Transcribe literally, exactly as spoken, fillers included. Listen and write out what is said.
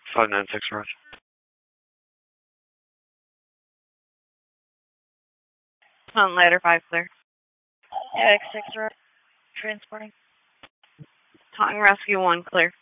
five nine six, Roger. On ladder five, clear. Attic six, Roger. Transporting. Taunton Rescue one, clear.